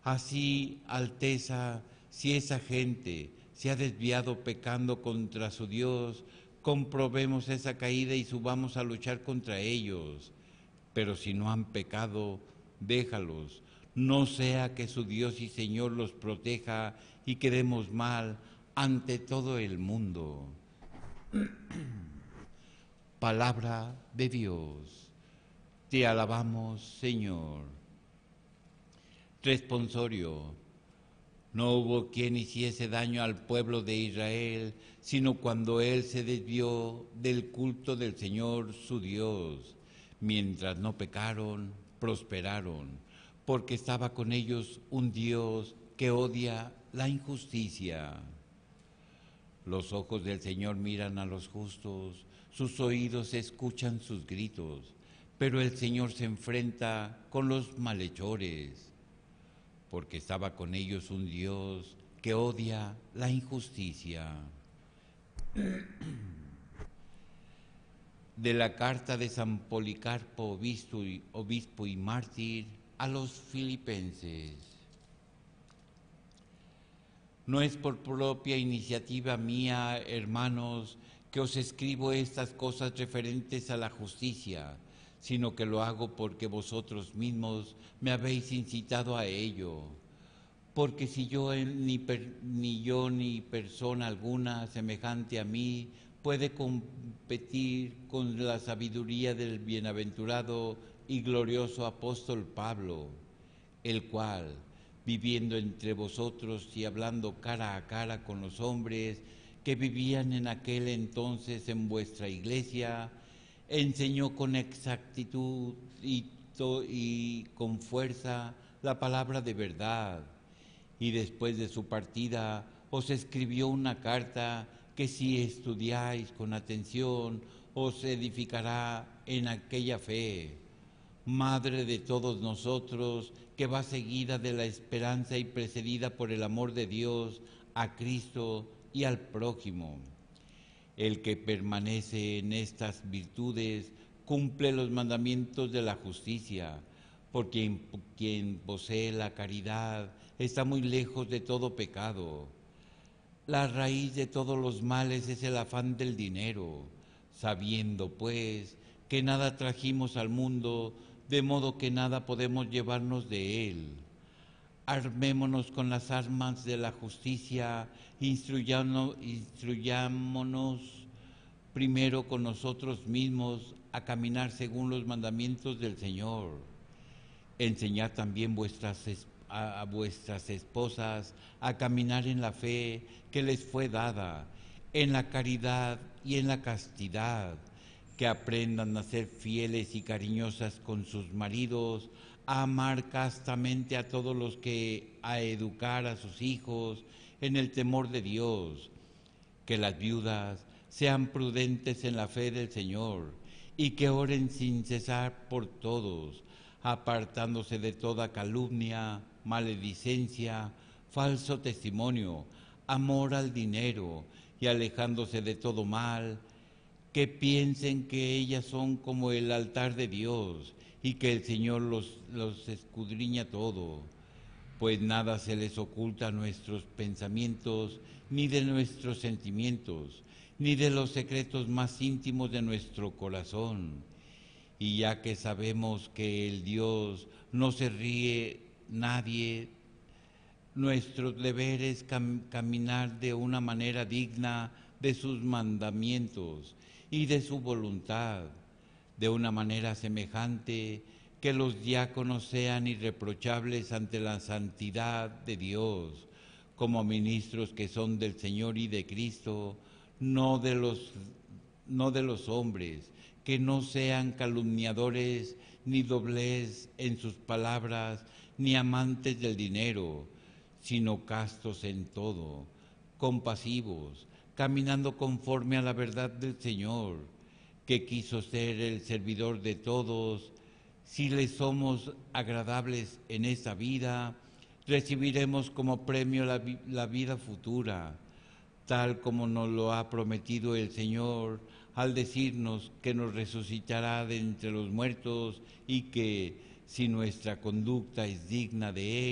Así, Alteza, si esa gente se ha desviado pecando contra su Dios, comprobemos esa caída y subamos a luchar contra ellos. Pero si no han pecado, déjalos, no sea que su Dios y Señor los proteja y quedemos mal ante todo el mundo. Palabra de Dios. Te alabamos, Señor. Responsorio. No hubo quien hiciese daño al pueblo de Israel, sino cuando él se desvió del culto del Señor su Dios. Mientras no pecaron, prosperaron, porque estaba con ellos un Dios que odia la injusticia. Los ojos del Señor miran a los justos, sus oídos escuchan sus gritos, pero el Señor se enfrenta con los malhechores, porque estaba con ellos un Dios que odia la injusticia. De la carta de San Policarpo, obispo y mártir, a los filipenses. No es por propia iniciativa mía, hermanos, que os escribo estas cosas referentes a la justicia, sino que lo hago porque vosotros mismos me habéis incitado a ello. Porque si yo ni persona alguna semejante a mí puede competir con la sabiduría del bienaventurado y glorioso apóstol Pablo, el cual, viviendo entre vosotros y hablando cara a cara con los hombres que vivían en aquel entonces en vuestra iglesia, enseñó con exactitud y con fuerza la palabra de verdad. Y después de su partida os escribió una carta que si estudiáis con atención os edificará en aquella fe, madre de todos nosotros, que va seguida de la esperanza y precedida por el amor de Dios a Cristo y al prójimo. El que permanece en estas virtudes cumple los mandamientos de la justicia, porque quien posee la caridad está muy lejos de todo pecado. La raíz de todos los males es el afán del dinero, sabiendo pues que nada trajimos al mundo, de modo que nada podemos llevarnos de él. Armémonos con las armas de la justicia, instruyámonos primero con nosotros mismos a caminar según los mandamientos del Señor. Enseñad también a vuestras esposas a caminar en la fe que les fue dada, en la caridad y en la castidad, que aprendan a ser fieles y cariñosas con sus maridos, a amar castamente a todos los que, a educar a sus hijos en el temor de Dios, que las viudas sean prudentes en la fe del Señor y que oren sin cesar por todos, apartándose de toda calumnia, maledicencia, falso testimonio, amor al dinero y alejándose de todo mal, que piensen que ellas son como el altar de Dios y que el Señor los escudriña todo, pues nada se les oculta a nuestros pensamientos, ni de nuestros sentimientos, ni de los secretos más íntimos de nuestro corazón. Y ya que sabemos que el Dios no se ríe nadie, nuestro deber es caminar de una manera digna de sus mandamientos y de su voluntad, de una manera semejante que los diáconos sean irreprochables ante la santidad de Dios, como ministros que son del Señor y de Cristo, no de los hombres, que no sean calumniadores ni doblez en sus palabras, ni amantes del dinero, sino castos en todo, compasivos, caminando conforme a la verdad del Señor, que quiso ser el servidor de todos. Si le somos agradables en esta vida, recibiremos como premio la vida futura, tal como nos lo ha prometido el Señor al decirnos que nos resucitará de entre los muertos y que, si nuestra conducta es digna de Él,